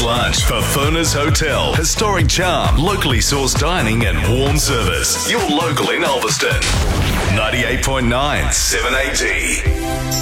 breakfast, lunch for Furness Hotel. Historic charm, locally sourced dining and warm service. You're local in Ulverston. 98.9 780.